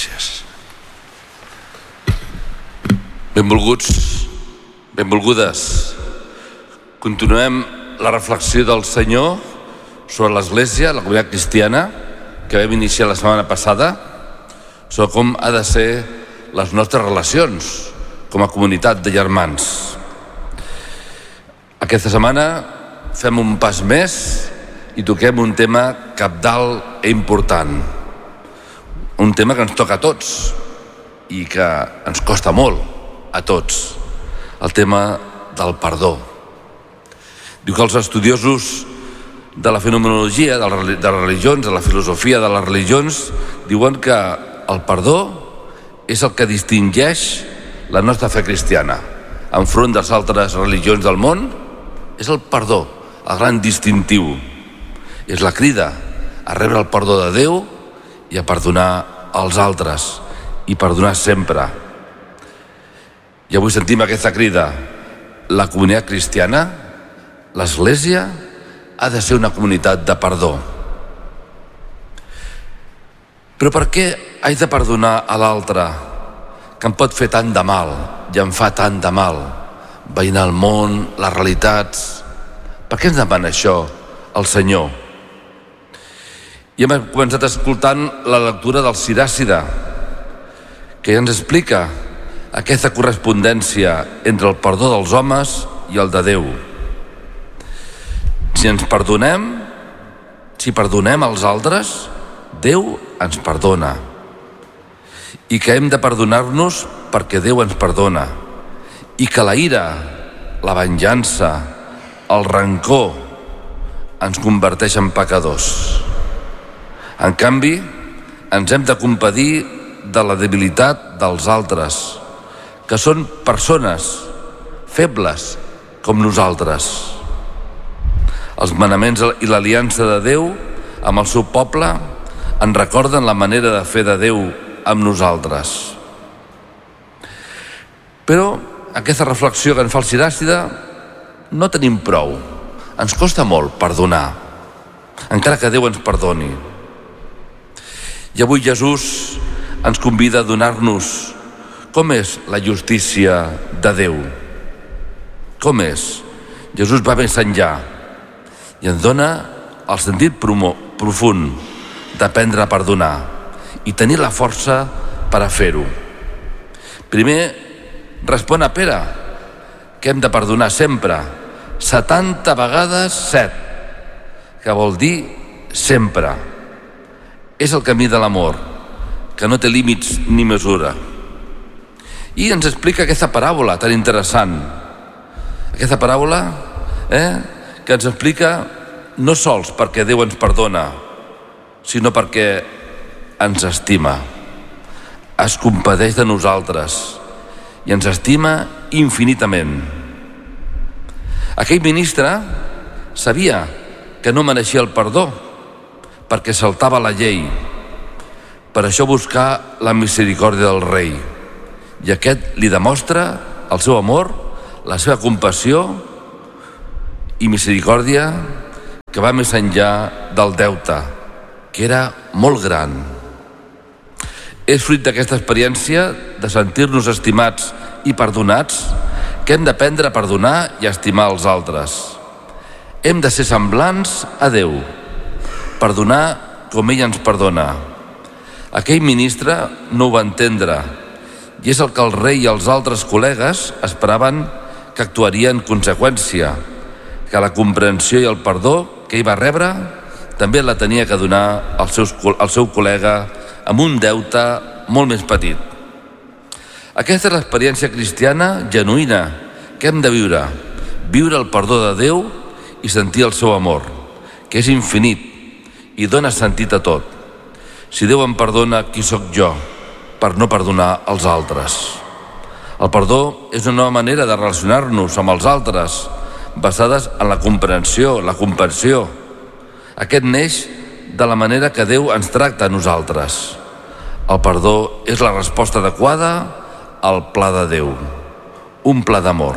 Gràcies. Benvolguts, benvolgudes. Continuem la reflexió del Senyor sobre l'Església, la comunitat cristiana, que vam iniciar la setmana passada, sobre com ha de ser les nostres relacions com a comunitat de germans. Aquesta setmana fem un pas més i toquem un tema cabdal i important. Un tema que ens toca a tots i que ens costa molt a tots. El tema del perdó. Diu que els estudiosos de la fenomenologia, de les religions, de la filosofia de les religions, diuen que el perdó és el que distingeix la nostra fe cristiana enfront de les altres religions del món. És el perdó, el gran distintiu. És la crida a rebre el perdó de Déu i a perdonar als altres, i perdonar sempre. I avui sentim aquesta crida. La comunitat cristiana, l'Església, ha de ser una comunitat de perdó. Però per què haig de perdonar a l'altre, que em pot fer tant de mal i em fa tant de mal? Veïnar el món, les realitats. Per què ens demana això el Senyor? I hem començat escoltant la lectura del Siràcida, que ja ens explica aquesta correspondència entre el perdó dels homes i el de Déu. Si perdonem als altres, Déu ens perdona. I que hem de perdonar-nos perquè Déu ens perdona. I que la ira, la venjança, el rancor ens converteix en pecadors. En canvi, ens hem de compadir de la debilitat dels altres, que són persones febles com nosaltres. Els manaments i l'aliança de Déu amb el seu poble ens recorden la manera de fer de Déu amb nosaltres. Però aquesta reflexió que ens fa el Siràcida no tenim prou. Ens costa molt perdonar, encara que Déu ens perdoni. I avui Jesús ens convida a donar-nos com és la justícia de Déu. Com és? Jesús va més enllà i ens dona el sentit profund d'aprendre a perdonar i tenir la força per a fer-ho. Primer, respon a Pere que hem de perdonar sempre, 70 vegades 7, que vol dir sempre. És el camí de l'amor, que no té límits ni mesura. I ens explica aquesta paràbola tan interessant. Aquesta paràbola que ens explica no sols perquè Déu ens perdona, sinó perquè ens estima. Es compadeix de nosaltres i ens estima infinitament. Aquell ministre sabia que no mereixia el perdó perquè saltava la llei. Per això buscà la misericòrdia del rei. I aquest li demostra el seu amor, la seva compassió i misericòrdia, que va més enllà del deute, que era molt gran. És fruit d'aquesta experiència de sentir-nos estimats i perdonats que hem d'aprendre a perdonar i a estimar els altres. Hem de ser semblants a Déu, perdonar com ell ens perdona. Aquell ministre no ho va entendre i és el que el rei i els altres col·legues esperaven que actuaria en conseqüència, que la comprensió i el perdó que ell va rebre també la tenia que donar al seu col·lega amb un deute molt més petit. Aquesta és l'experiència cristiana genuïna que hem de viure el perdó de Déu i sentir el seu amor, que és infinit i dona sentit a tot. Si Déu em perdona, qui sóc jo per no perdonar als altres? El perdó és una nova manera de relacionar-nos amb els altres, basades en la comprensió, la compassió. Aquest neix de la manera que Déu ens tracta a nosaltres. El perdó és la resposta adequada al pla de Déu, un pla d'amor.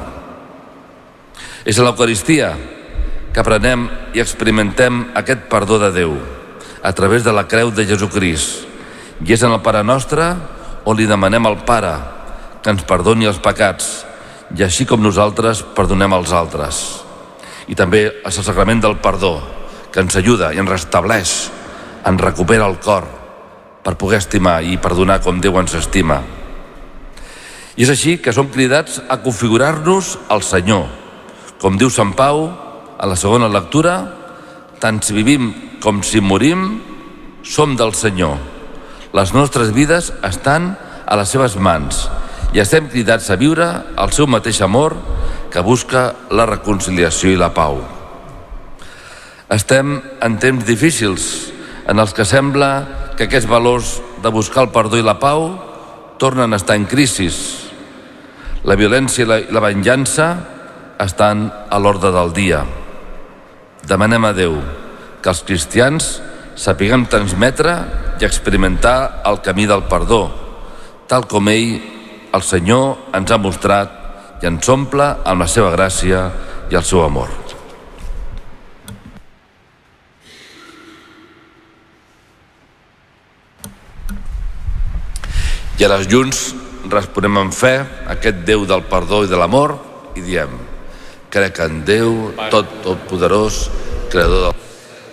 És a l'Eucaristia que aprenem i experimentem aquest perdó de Déu a través de la creu de Jesucrist I és en el Pare Nostre on li demanem al Pare que ens perdoni els pecats, i així com nosaltres perdonem als altres. I també és el sacrament del perdó, que ens ajuda i ens restableix, ens recupera el cor per poder estimar i perdonar com Déu ens estima. I és així que som cridats a configurar-nos al Senyor. Com diu Sant Pau a la segona lectura, tant si vivim com si morim, som del Senyor. Les nostres vides estan a les seves mans i estem cridats a viure el seu mateix amor que busca la reconciliació i la pau. Estem en temps difícils en els que sembla que aquests valors de buscar el perdó i la pau tornen a estar en crisi. La violència i la venjança estan a l'ordre del dia. Demanem a Déu que els cristians sapiguem transmetre i experimentar el camí del perdó, tal com ell, el Senyor, ens ha mostrat i ens omple amb la seva gràcia i el seu amor. I a les junts responem amb fe a aquest Déu del perdó i de l'amor i diem: crec en Déu, Totpoderós, Creador del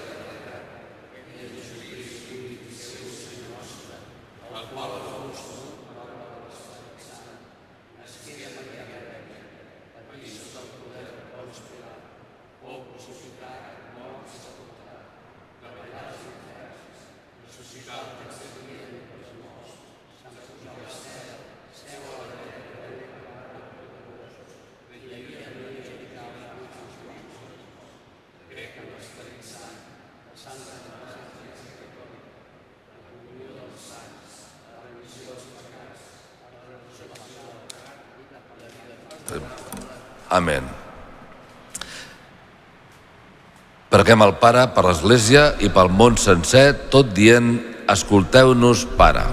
Amén. Preguem al Pare per l'Església i pel món sencer, tot dient: escolteu-nos, Pare.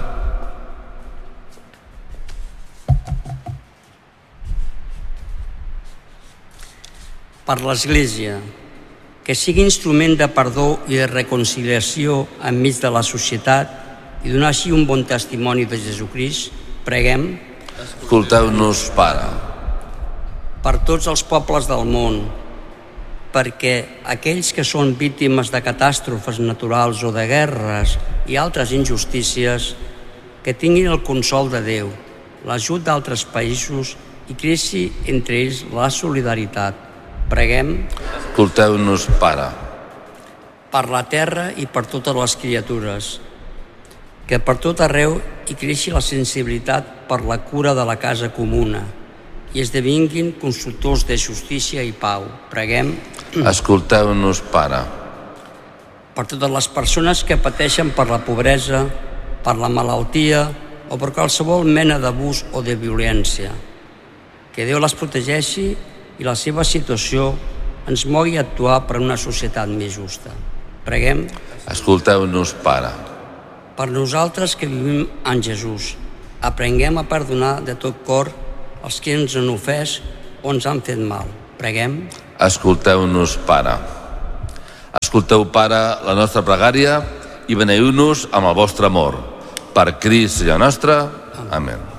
Per l'Església, que sigui instrument de perdó i de reconciliació enmig de la societat i donar així un bon testimoni de Jesucrist, preguem: escolteu-nos, Pare. Per tots els pobles del món, perquè aquells que són víctimes de catàstrofes naturals o de guerres i altres injustícies, que tinguin el consol de Déu, l'ajut d'altres països i creixi entre ells la solidaritat. Preguem: escolteu-nos, Pare. Per la terra i per totes les criatures, que per tot arreu hi creixi la sensibilitat per la cura de la casa comuna i esdevinguin constructors de justícia i pau. Preguem: escolteu-nos, Pare. Per totes les persones que pateixen per la pobresa, per la malaltia o per qualsevol mena d'abús o de violència. Que Déu les protegeixi i la seva situació ens mogui a actuar per una societat més justa. Preguem: escolteu-nos, Pare. Per nosaltres que vivim en Jesús, aprenguem a perdonar de tot cor els que ens han ofès o ens han fet mal. Preguem: escolteu-nos, Pare. Escolteu, Pare, la nostra pregària i beneiu-nos amb el vostre amor. Per Crist, Senyor nostre. Amén.